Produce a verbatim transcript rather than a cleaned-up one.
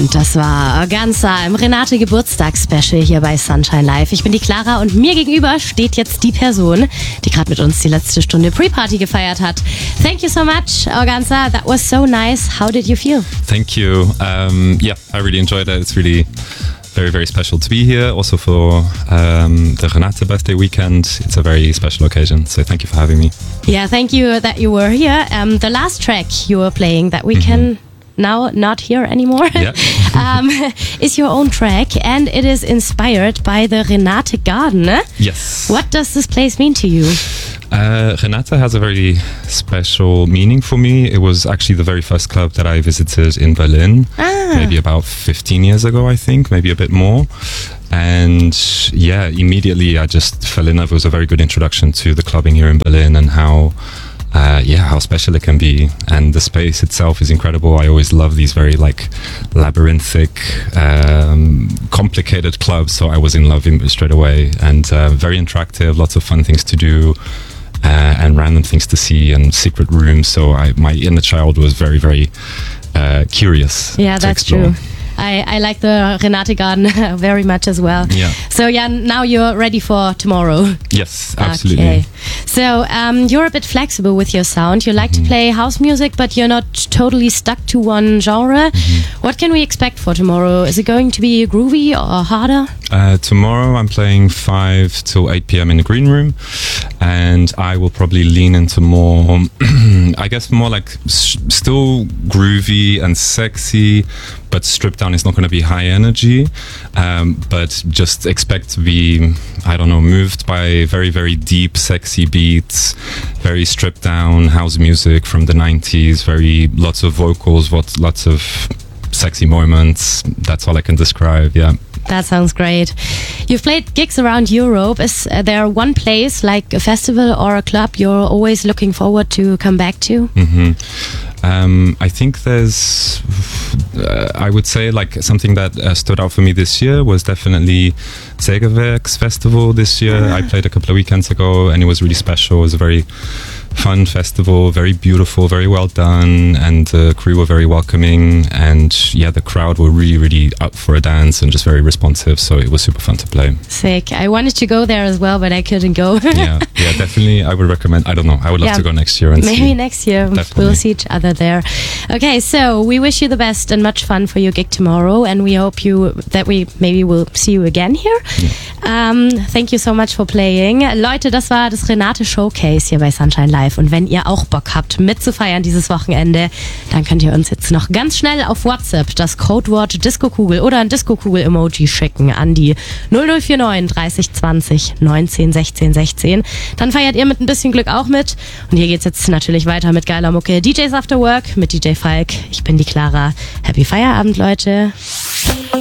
Und das war Organza im Renate Geburtstagsspecial hier bei Sunshine Live. Ich bin die Clara und mir gegenüber steht jetzt die Person, die gerade mit uns die letzte Stunde Pre-Party gefeiert hat. Thank you so much, Organza. That was so nice. How did you feel? Thank you. Um, yeah, I really enjoyed it. It's really very, very special to be here. Also for um, the Renate birthday weekend. It's a very special occasion. So thank you for having me. Yeah, thank you that you were here. Um, the last track you were playing that we mm-hmm. can now not hear anymore yeah. um, is your own track, and it is inspired by the Renate Garden. Eh? Yes. What does this place mean to you? Uh, Renate has a very special meaning for me. It was actually the very first club that I visited in Berlin, ah. maybe about fifteen years ago, I think, maybe a bit more. And yeah, immediately I just fell in love. It was a very good introduction to the clubbing here in Berlin and how Uh, yeah, how special it can be, and the space itself is incredible. I always love these very like labyrinthic, um, complicated clubs, so I was in love straight away, and uh, very interactive, lots of fun things to do, uh, and random things to see, and secret rooms. So I, my inner child was very, very uh, curious. Yeah, to that's explore. true. I, I like the Renate Garden very much as well. Yeah. So yeah, now you're ready for tomorrow. Yes, absolutely. Okay. So um, you're a bit flexible with your sound. You like mm-hmm. to play house music, but you're not totally stuck to one genre. Mm-hmm. What can we expect for tomorrow? Is it going to be groovy or harder? Uh, tomorrow I'm playing five till eight p.m. in the green room, and I will probably lean into more, I guess more like s- still groovy and sexy, but stripped down. It's not going to be high energy, um, but just expect to be, I don't know, moved by very, very deep, sexy beats, very stripped down house music from the nineties, very lots of vocals, lots of sexy moments. That's all I can describe, yeah. That sounds great. You've played gigs around Europe. Is there one place, like a festival or a club, you're always looking forward to come back to? Mm-hmm. Um, I think there's, uh, I would say like something that uh, stood out for me this year was definitely Sägewerks Festival this year. Ah. I played a couple of weekends ago and it was really special. It was a very fun festival, very beautiful, very well done, and the crew were very welcoming, and yeah, the crowd were really, really up for a dance and just very responsive, so it was super fun to play. Sick. I wanted to go there as well, but I couldn't go. yeah, yeah, definitely. I would recommend, I don't know, I would love yeah, to go next year and maybe see. next year. Definitely. We'll see each other there. Okay, so we wish you the best and much fun for your gig tomorrow, and we hope you that we maybe will see you again here. Yeah. Um, thank you so much for playing. Leute, das war das Renate Showcase hier bei Sunshine Live. Und wenn ihr auch Bock habt, mitzufeiern dieses Wochenende, dann könnt ihr uns jetzt noch ganz schnell auf WhatsApp das Codewort Disco-Kugel oder ein Disco-Kugel-Emoji schicken an die null null vier neun dreißig zwanzig neunzehn sechzehn sechzehn. Dann feiert ihr mit ein bisschen Glück auch mit. Und hier geht's jetzt natürlich weiter mit geiler Mucke. D Js After Work mit D J Falk. Ich bin die Clara. Happy Feierabend, Leute.